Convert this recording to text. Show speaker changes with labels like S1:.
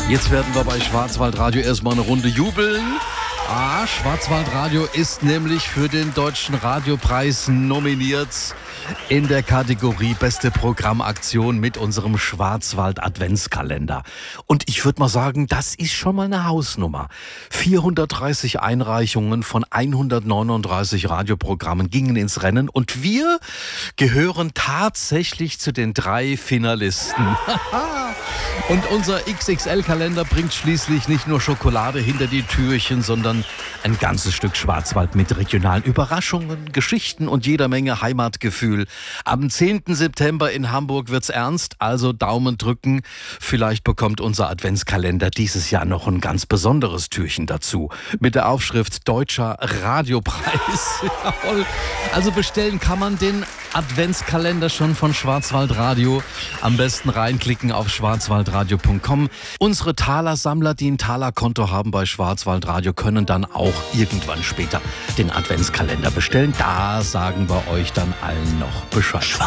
S1: Jetzt werden wir bei Schwarzwaldradio erstmal eine Runde jubeln. Schwarzwaldradio ist nämlich für den Deutschen Radiopreis nominiert in der Kategorie Beste Programmaktion mit unserem Schwarzwald-Adventskalender. Und ich würde mal sagen, das ist schon mal eine Hausnummer. 430 Einreichungen von 139 Radioprogrammen gingen ins Rennen und wir gehören tatsächlich zu den 3 Finalisten. Und unser XXL-Kalender bringt schließlich nicht nur Schokolade hinter die Türchen, sondern ein ganzes Stück Schwarzwald mit regionalen Überraschungen, Geschichten und jeder Menge Heimatgefühl. Am 10. September in Hamburg wird's ernst, also Daumen drücken. Vielleicht bekommt unser Adventskalender dieses Jahr noch ein ganz besonderes Türchen dazu. Mit der Aufschrift Deutscher Radiopreis. Jawohl. Also bestellen kann man den Adventskalender schon von Schwarzwaldradio. Am besten reinklicken auf schwarzwaldradio.com. Unsere Talersammler, die ein Talerkonto haben bei Schwarzwaldradio, können dann auch irgendwann später den Adventskalender bestellen. Da sagen wir euch dann allen noch Bescheid.